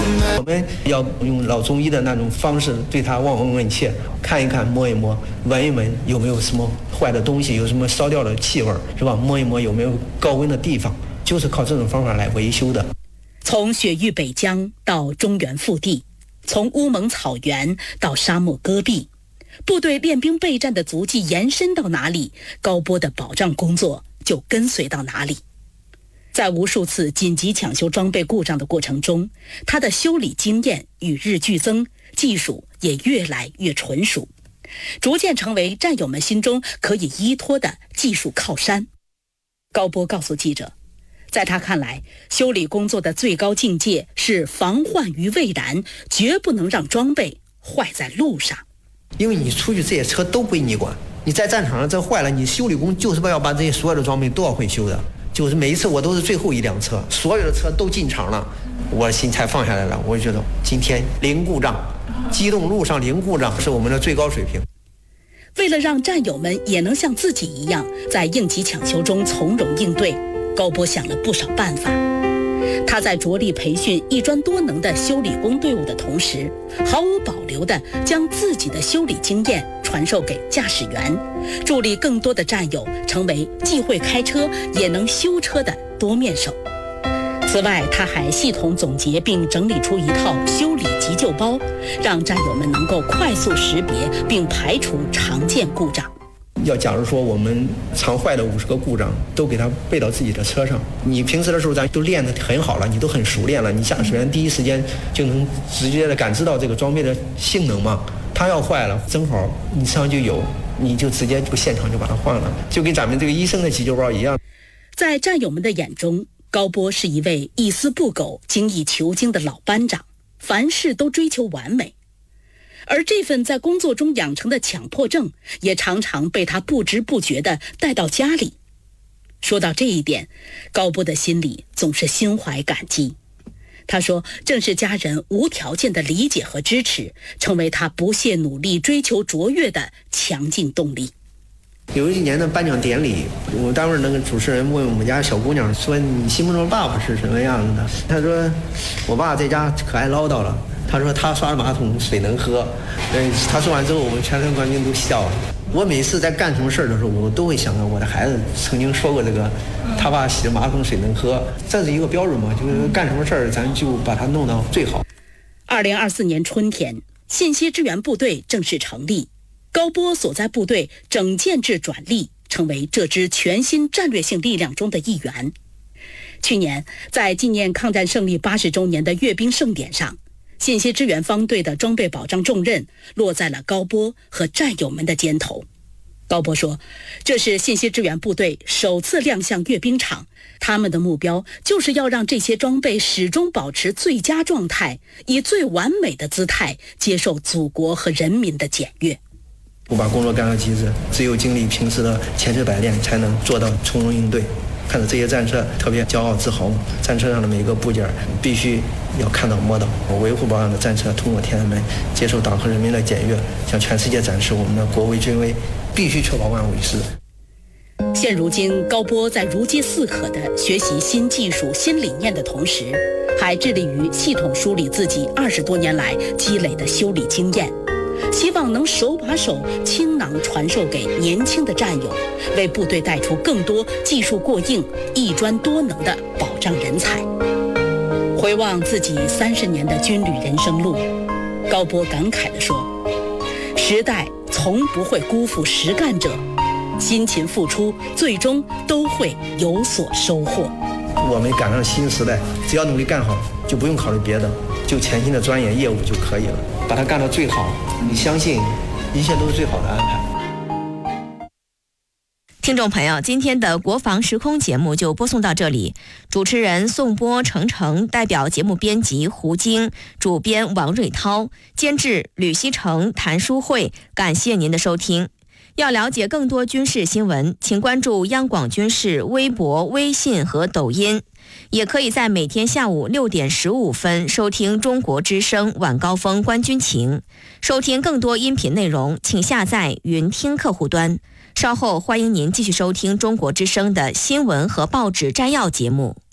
我们要用老中医的那种方式对他望闻问切，看一看摸一摸，闻一闻有没有什么坏的东西，有什么烧掉的气味，是吧？摸一摸有没有高温的地方，就是靠这种方法来维修的。 从雪域北疆到中原腹地，从乌蒙草原到沙漠戈壁，部队练兵备战的足迹延伸到哪里，高波的保障工作就跟随到哪里。在无数次紧急抢修装备故障的过程中，他的修理经验与日俱增，技术也越来越纯熟，逐渐成为战友们心中可以依托的技术靠山。高波告诉记者，在他看来，修理工作的最高境界是防患于未然，绝不能让装备坏在路上。 因为你出去这些车都归你管，你在战场上这坏了，你修理工就是要把这些所有的装备都要会修的。就是每一次我都是最后一辆车，所有的车都进场了，我心才放下来了。我就觉得今天零故障，机动路上零故障是我们的最高水平。 为了让战友们也能像自己一样在应急抢修中从容应对，高波想了不少办法。他在着力培训一专多能的修理工队伍的同时，毫无保留地将自己的修理经验传授给驾驶员，助力更多的战友成为既会开车也能修车的多面手。此外，他还系统总结并整理出一套修理急救包，让战友们能够快速识别并排除常见故障。 假如说我们常坏的50个故障都给他备到自己的车上，你平时的时候咱都练得很好了，你都很熟练了，你驾驶员第一时间就能直接的感知到这个装备的性能嘛。它要坏了，正好你车上就有，你就直接就现场就把它换了，就跟咱们这个医生的急救包一样。 在战友们的眼中，高波是一位一丝不苟、精益求精的老班长，凡事都追求完美。而这份在工作中养成的强迫症，也常常被他不知不觉地带到家里。说到这一点，高波的心里总是心怀感激。他说，正是家人无条件的理解和支持，成为他不懈努力追求卓越的强劲动力。 有一年的颁奖典礼，我单位那个主持人问我们家小姑娘说，你心目中爸爸是什么样子的？她说，我爸在家可爱唠叨了，他说他刷马桶水能喝。他说完之后，我们全村官兵都笑了。我每次在干什么事儿的时候，我都会想到我的孩子曾经说过这个，他爸洗的马桶水能喝，这是一个标准嘛，就是干什么事儿咱就把它弄到最好。 2024年春天，信息支援部队正式成立，高波所在部队整建制转隶，成为这支全新战略性力量中的一员。去年，在纪念抗战胜利80周年的阅兵盛典上，信息支援方队的装备保障重任落在了高波和战友们的肩头。高波说，这是信息支援部队首次亮相阅兵场，他们的目标就是要让这些装备始终保持最佳状态，以最完美的姿态接受祖国和人民的检阅。 我把工作干到极致，只有经历平时的千锤百炼，才能做到从容应对。看着这些战车特别骄傲自豪，战车上的每一个部件必须要看到摸到。维护保养的战车通过天安门接受党和人民的检阅，向全世界展示我们的国威军威，必须确保万无一失。 现如今，高波在如饥似渴地学习新技术、新理念的同时，还致力于系统梳理自己20多年来积累的修理经验，希望能手把手倾囊传授给年轻的战友，为部队带出更多技术过硬、一专多能的保障人才。回望自己30年的军旅人生路，高波感慨地说，时代从不会辜负实干者，辛勤付出最终都会有所收获。 我们赶上新时代，只要努力干好，就不用考虑别的，就潜心的钻研业务就可以了，把它干到最好，你相信一切都是最好的安排。 听众朋友，今天的国防时空节目就播送到这里，主持人宋波、程程，代表节目编辑胡晶，主编王瑞涛，监制吕希成、谭淑慧，感谢您的收听。要了解更多军事新闻，请关注央广军事微博、微信和抖音，也可以在每天下午6点15分收听中国之声晚高峰观军情。收听更多音频内容，请下载云听客户端。稍后欢迎您继续收听中国之声的新闻和报纸摘要节目。